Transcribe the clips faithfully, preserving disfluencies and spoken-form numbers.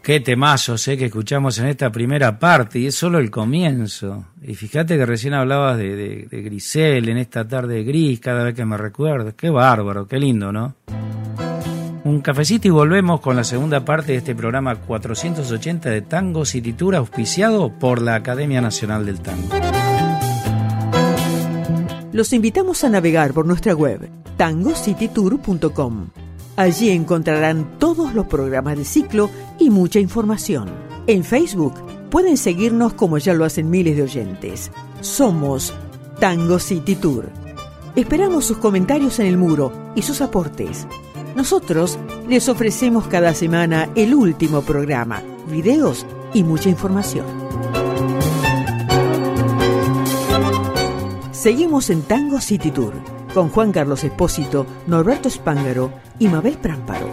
Qué temazos eh, que escuchamos en esta primera parte, y es solo el comienzo. Y fíjate que recién hablabas de, de, de Grisel, en esta tarde gris, cada vez que me recuerdo. Qué bárbaro, qué lindo, ¿no? Un cafecito y volvemos con la segunda parte de este programa cuatrocientos ochenta de Tango City Tour, auspiciado por la Academia Nacional del Tango. Los invitamos a navegar por nuestra web, tango city tour punto com. Allí encontrarán todos los programas de ciclo y mucha información. En Facebook pueden seguirnos como ya lo hacen miles de oyentes. Somos Tango City Tour. Esperamos sus comentarios en el muro y sus aportes. Nosotros les ofrecemos cada semana el último programa, videos y mucha información. Seguimos en Tango City Tour con Juan Carlos Espósito, Norberto Spángaro y Mabel Prámparo.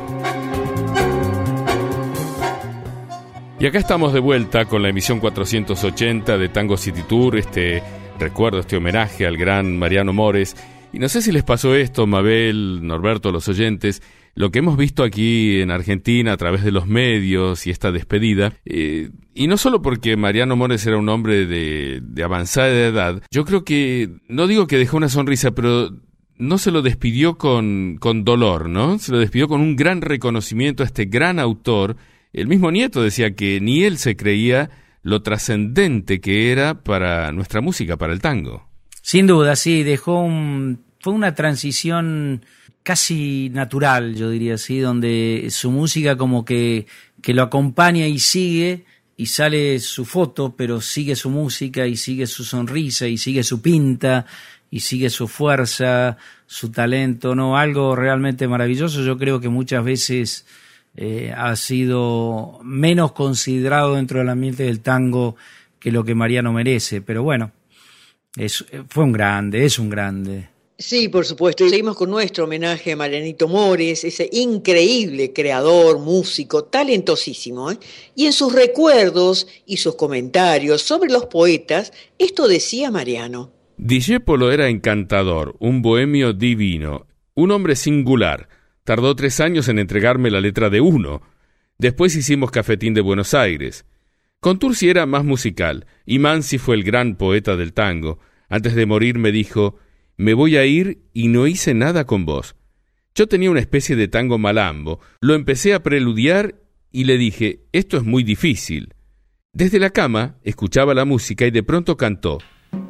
Y acá estamos de vuelta con la emisión cuatrocientos ochenta de Tango City Tour, este recuerdo, este homenaje al gran Mariano Mores. Y no sé si les pasó esto, Mabel, Norberto, los oyentes, lo que hemos visto aquí en Argentina a través de los medios y esta despedida, eh, y no solo porque Mariano Mores era un hombre de, de avanzada edad, yo creo que, no digo que dejó una sonrisa, pero no se lo despidió con, con dolor, ¿no? Se lo despidió con un gran reconocimiento a este gran autor. El mismo Nieto decía que ni él se creía lo trascendente que era para nuestra música, para el tango. Sin duda, sí, dejó un... fue una transición casi natural, yo diría así, donde su música como que, que lo acompaña y sigue, y sale su foto, pero sigue su música, y sigue su sonrisa, y sigue su pinta, y sigue su fuerza, su talento, ¿no? Algo realmente maravilloso. Yo creo que muchas veces eh, ha sido menos considerado dentro del ambiente del tango que lo que Mariano merece, pero bueno, es, fue un grande, es un grande. Sí, por supuesto. Y seguimos con nuestro homenaje a Marianito Mores, ese increíble creador, músico, talentosísimo, ¿eh? Y en sus recuerdos y sus comentarios sobre los poetas, esto decía Mariano. Discépolo era encantador, un bohemio divino, un hombre singular. Tardó tres años en entregarme la letra de uno. Después hicimos Cafetín de Buenos Aires. Contursi era más musical, y Mansi fue el gran poeta del tango. Antes de morir me dijo: me voy a ir y no hice nada con vos. Yo tenía una especie de tango malambo, lo empecé a preludiar y le dije: esto es muy difícil. Desde la cama escuchaba la música y de pronto cantó.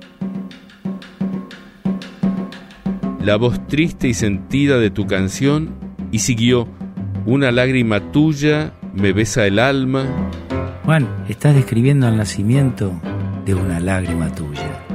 La voz triste y sentida de tu canción, y siguió: una lágrima tuya me besa el alma. Juan, estás describiendo el nacimiento de una lágrima tuya.